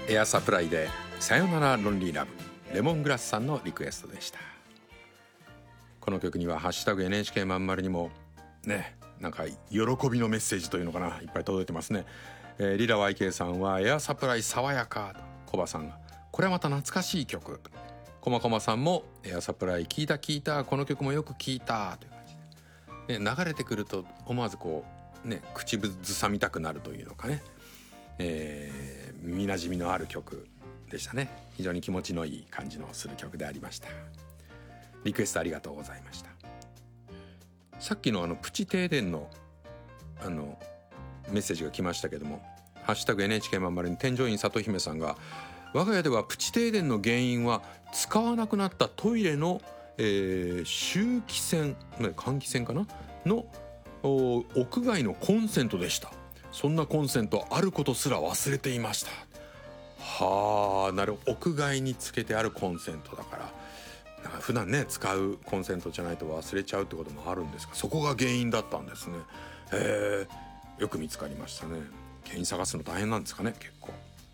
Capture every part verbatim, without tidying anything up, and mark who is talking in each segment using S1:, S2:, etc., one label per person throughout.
S1: エアサプライでさよならロンリーラブ、レモングラスさんのリクエストでした。この曲にはハッシュタグ エヌエイチケー まんまるにもね、なんか喜びのメッセージというのかな、いっぱい届いてますね。えー、リラ ワイケー さんはエアサプライ爽やか、コバさんがこれはまた懐かしい曲、コマコマさんもエアサプライ聞いた聞いた、この曲もよく聞いたという感じで、ね、流れてくると思わずこうね口ずさみたくなるというのかね、えー、耳なじみのある曲でしたね。非常に気持ちのいい感じのする曲でありました。リクエストありがとうございました。さっきのあのプチ停電のあのメッセージが来ましたけども、ハッシュタグ エヌエイチケー まんまるに添乗員里姫さんが、我が家ではプチ停電の原因は使わなくなったトイレの、えー、周気扇、換気扇かなの屋外のコンセントでした。そんなコンセントあることすら忘れていました。はあ、なるほど、屋外につけてあるコンセントだから、なんか普段ね使うコンセントじゃないと忘れちゃうってこともあるんですが、そこが原因だったんですね。へえ、よく見つかりましたね。原因探すの大変なんですかね、結構。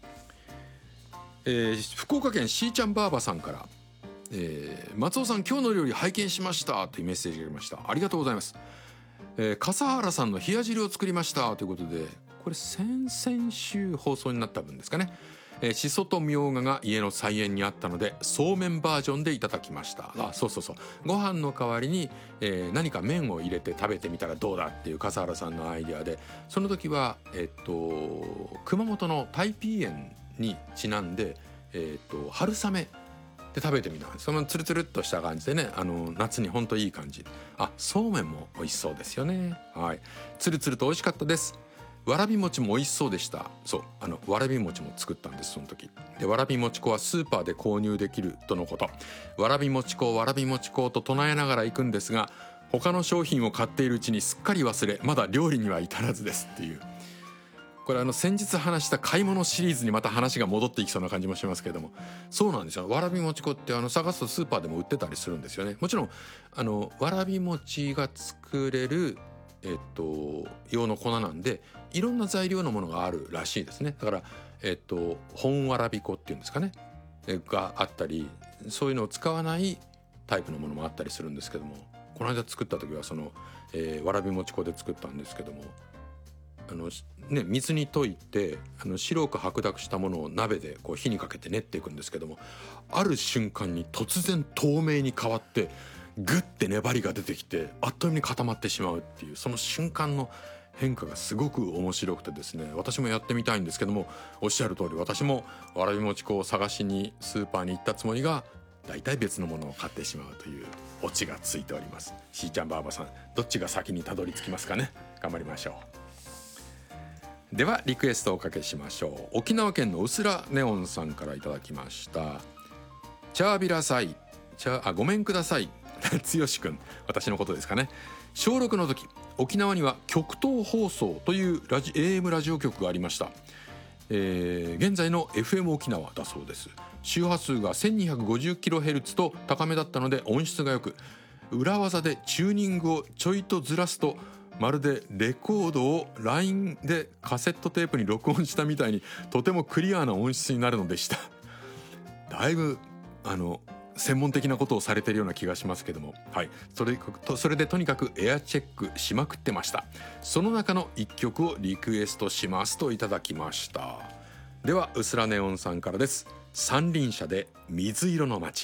S1: えー、福岡県しーちゃんばあばさんから、えー、松尾さん今日の料理拝見しましたというメッセージがありました。ありがとうございます。えー、笠原さんの冷や汁を作りましたということで、これ先々週放送になった分ですかね。えー、しそとみょうがが家の菜園にあったのでそうめんバージョンでいただきました。あ、そうそうそう、ご飯の代わりに、えー、何か麺を入れて食べてみたらどうだっていう笠原さんのアイデアで、その時は、えっと、熊本のタイピーエンにちなんで、えっと、春雨で食べてみたんです。そのツルツルっとした感じでね、あの夏にほんといい感じ。あ、そうめんも美味しそうですよね。はい、ツルツルと美味しかったです。わらび餅も美味しそうでした。そう、あのわらび餅も作ったんです、その時で。わらび餅粉はスーパーで購入できるとのこと。わらび餅粉わらび餅粉と唱えながら行くんですが、他の商品を買っているうちにすっかり忘れ、まだ料理には至らずですっていう。これあの先日話した買い物シリーズにまた話が戻っていきそうな感じもしますけれども、そうなんですよ。わらび餅粉ってあの探すとスーパーでも売ってたりするんですよね。もちろんあのわらび餅が作れるえっと用の粉なんで、いろんな材料のものがあるらしいですね。だからえっと本わらび粉っていうんですかね、があったり、そういうのを使わないタイプのものもあったりするんですけども、この間作った時はその、えー、わらび餅粉で作ったんですけども、あのね、水に溶いてあの白く白濁したものを鍋でこう火にかけて練っていくんですけども、ある瞬間に突然透明に変わってグッて粘りが出てきて、あっという間に固まってしまうっていう、その瞬間の変化がすごく面白くてですね、私もやってみたいんですけども、おっしゃる通り私もわらび餅粉を探しにスーパーに行ったつもりが、だいたい別のものを買ってしまうというオチがついております。しーちゃんばあばさん、どっちが先にたどり着きますかね。頑張りましょう。ではリクエストをおかけしましょう。沖縄県のうすらネオンさんからいただきました。チャービラサイチャーあごめんくださいつよしくん、私のことですかね。小ろくの時、沖縄には極東放送というラジ エーエム ラジオ局がありました。えー、現在の エフエム 沖縄だそうです。周波数が せんにひゃくごじゅっキロヘルツ と高めだったので音質が良く、裏技でチューニングをちょいとずらすとまるでレコードを ライン でカセットテープに録音したみたいにとてもクリアな音質になるのでした。だいぶあの専門的なことをされているような気がしますけども、はい、それとそれでとにかくエアチェックしまくってました。その中のいっきょくをリクエストしますといただきました。ではうすらネオンさんからです。三輪車で水色の街。